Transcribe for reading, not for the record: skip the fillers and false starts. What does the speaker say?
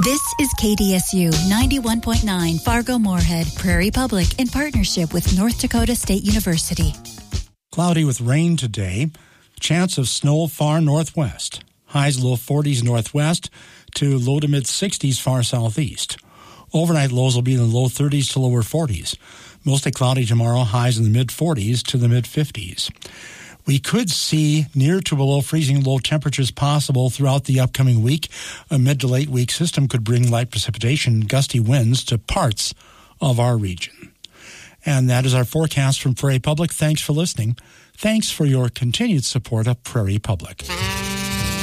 This is KDSU 91.9 Fargo-Moorhead, Prairie Public, in partnership with North Dakota State University. Cloudy with rain today. Chance of snow far northwest. Highs low 40s northwest to low to mid 60s far southeast. Overnight lows will be in the low 30s to lower 40s. Mostly cloudy tomorrow. Highs in the mid 40s to the mid 50s. We could see near to below freezing low temperatures possible throughout the upcoming week. A mid to late week system could bring light precipitation, gusty winds to parts of our region. And that is our forecast from Prairie Public. Thanks for listening. Thanks for your continued support of Prairie Public.